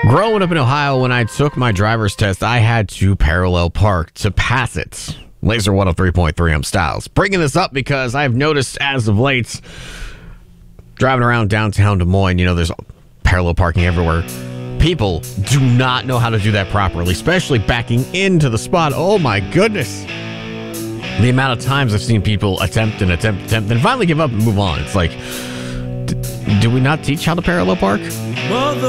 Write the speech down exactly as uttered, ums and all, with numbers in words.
Growing up in Ohio, when I took my driver's test, I had to parallel park to pass it. Laser one oh three point three, I'm Styles. Bringing this up because I've noticed as of late, driving around downtown Des Moines, you know, there's parallel parking everywhere. People do not know how to do that properly, especially backing into the spot. Oh my goodness. The amount of times I've seen people attempt and attempt, attempt, and finally give up and move on. It's like, d- do we not teach how to parallel park?